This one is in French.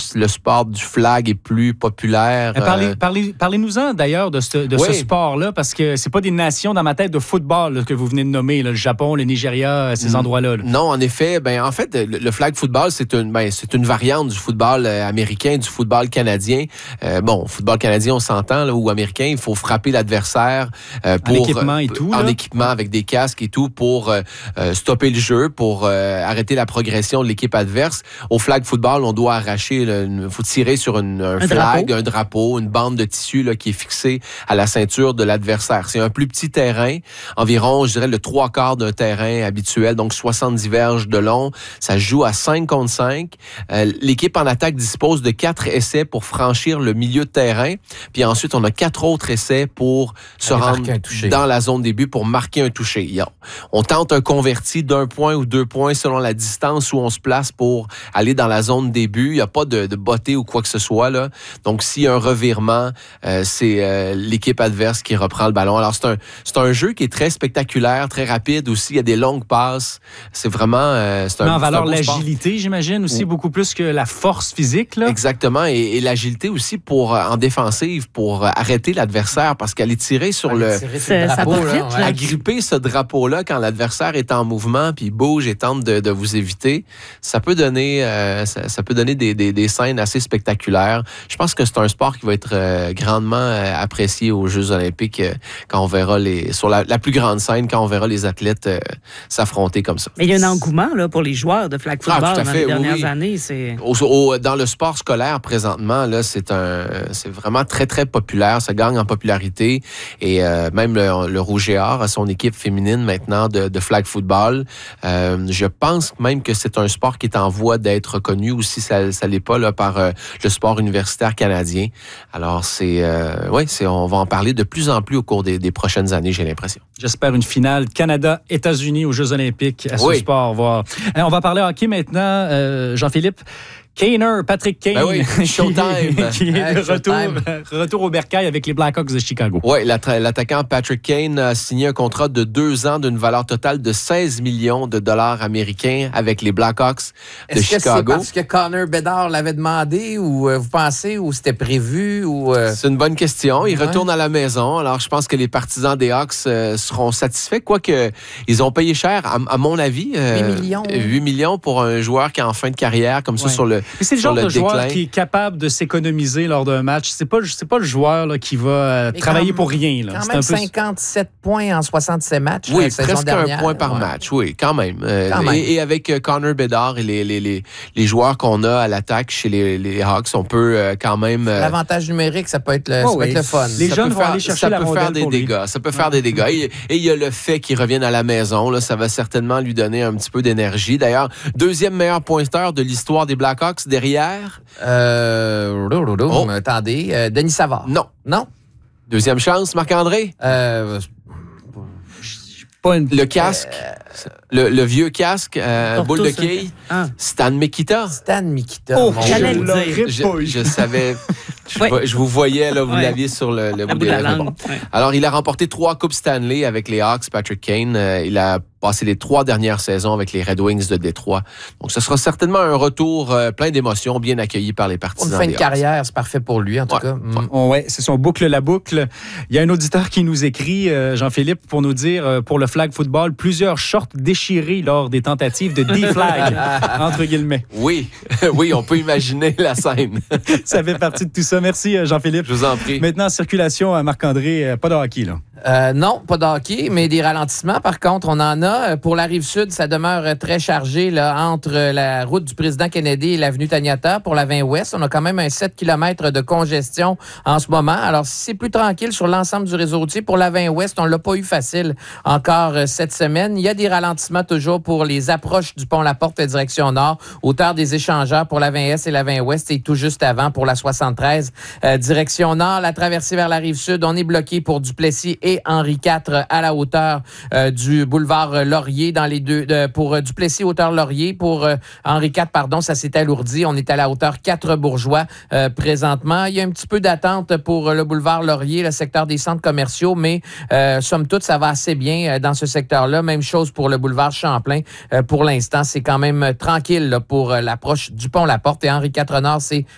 le sport du flag est plus populaire. Parlez-nous-en d'ailleurs de ce sport-là, parce que c'est pas des nations dans ma tête de football là, que vous venez de nommer, là, le Japon, le Nigeria, ces endroits-là. Là. Non, en effet, le flag football, c'est une variante du football américain, du football canadien. Football canadien, on s'entend, là, ou américain, il faut frapper l'adversaire en équipement et tout. En équipement avec des casques et tout pour stopper le jeu, pour arrêter la progression de l'équipe adverse. Au flag football, on doit arracher, il faut tirer sur un flag, un drapeau, une bande de tissu là, qui est fixée à la ceinture de l'adversaire. C'est un plus petit terrain, environ, je dirais, le 3/4 d'un terrain habituel, donc 70 verges de long. Ça se joue à 5 contre 5. L'équipe en attaque dispose de 4 essais pour franchir le milieu de terrain. Puis ensuite, on a 4 autres essais pour se rendre dans la zone des buts pour marquer un touché. On tente un converti d'1 point ou 2 points selon la distance où on se place pour aller dans la zone des buts. Il n'y a pas de bottée ou quoi que ce soit, là. Donc, s'il y a un revirement, c'est l'équipe adverse qui reprend le ballon. Alors, c'est un jeu qui est très spectaculaire, très rapide aussi. Il y a des longues passes. C'est vraiment... Mais en valeur l'agilité, j'imagine, aussi, beaucoup plus que la force physique, là. Exactement. Et l'agilité aussi en défensive, pour arrêter l'adversaire, parce qu'aller tirer sur agripper ce drapeau-là quand l'adversaire est en mouvement, puis il bouge et tente de vous éviter, ça peut donner des scènes assez spectaculaires. Je pense que c'est un sport qui va être grandement apprécié aux Jeux olympiques quand on verra sur la plus grande scène, quand on verra les athlètes s'affronter comme ça. Mais il y a un engouement là, pour les joueurs de flag football dans les dernières années. Dans le sport scolaire, présentement, là, c'est vraiment très, très populaire. Ça gagne en popularité. Et même le Rouge et Or a son équipe féminine maintenant de flag football. Je pense même que c'est un sport qui est en voie d'être reconnu aussi, ça l'est pas là, par le sport universitaire canadien. Alors, on va en parler de plus en plus au cours des prochaines années, j'ai l'impression. J'espère une finale Canada-États-Unis aux Jeux olympiques à ce sport. On va parler hockey maintenant. Jean-Philippe, Patrick Kane, Showtime. qui est de retour au bercail avec les Blackhawks de Chicago. Oui, l'attaquant Patrick Kane a signé un contrat de 2 ans d'une valeur totale de 16 millions de dollars américains avec les Blackhawks de Chicago. Est-ce que c'est parce que Connor Bedard l'avait demandé ou vous pensez ou c'était prévu? C'est une bonne question. Il retourne à la maison. Alors, je pense que les partisans des Hawks seront satisfaits, quoique ils ont payé cher, à mon avis. 8 millions pour un joueur qui est en fin de carrière, comme ça, sur le Mais c'est le genre de joueur qui est capable de s'économiser lors d'un match. C'est pas le joueur là, qui va travailler pour rien. Là. Quand même 57 points en 67 matchs. Oui, presque un point par match. Oui, quand même. Et avec Connor Bedard et les joueurs qu'on a à l'attaque chez les Hawks, on peut quand même... L'avantage numérique, ça peut être le fun. Les jeunes vont aller chercher la rondelle pour lui. Ça peut faire des dégâts. Et il y a le fait qu'il revienne à la maison. Là, ça va certainement lui donner un petit peu d'énergie. D'ailleurs, 2e meilleur pointeur de l'histoire des Blackhawks derrière. Attendez, Denis Savard. Non. 2e chance, Marc-André? Le casque, le vieux casque, boule de quille, Stan Mikita. J'allais le dire. Je savais... Je vous voyais, là, vous l'aviez sur le bout de la langue. Alors, il a remporté 3 Coupes Stanley avec les Hawks, Patrick Kane. Il a passé les 3 dernières saisons avec les Red Wings de Détroit. Donc, ce sera certainement un retour plein d'émotions, bien accueilli par les partisans. Pour une fin de carrière, c'est parfait pour lui, en tout cas. Oui, c'est son boucle la boucle. Il y a un auditeur qui nous écrit, Jean-Philippe, pour nous dire, pour le flag football, plusieurs shorts déchirés lors des tentatives de deflag, entre guillemets. Oui, on peut imaginer la scène. Ça fait partie de tout ça. Merci, Jean-Philippe. Je vous en prie. Maintenant, en circulation, Marc-André, pas de hockey, là. Non, pas de hockey, mais des ralentissements, par contre, on en a. Pour la Rive-Sud, ça demeure très chargé là, entre la route du président Kennedy et l'avenue Taniata. Pour la 20 Ouest, on a quand même un 7 km de congestion en ce moment. Alors, si c'est plus tranquille sur l'ensemble du réseau routier, pour la 20 Ouest, on ne l'a pas eu facile encore cette semaine. Il y a des ralentissements toujours pour les approches du pont La Porte direction nord, hauteur des échangeurs pour la 20 Est et la 20 Ouest, et tout juste avant pour la 73 direction nord. La traversée vers la Rive-Sud, on est bloqué pour Duplessis et Henri IV à la hauteur du boulevard Laurier dans les deux pour Duplessis hauteur Laurier, pour Henri IV ça s'est alourdi, on est à la hauteur 4 Bourgeois présentement. Il y a un petit peu d'attente pour le boulevard Laurier, le secteur des centres commerciaux, mais somme toute ça va assez bien dans ce secteur-là. Même chose pour le boulevard Champlain. Pour l'instant, c'est quand même tranquille là, pour l'approche du pont La Porte, et Henri IV Nord, c'est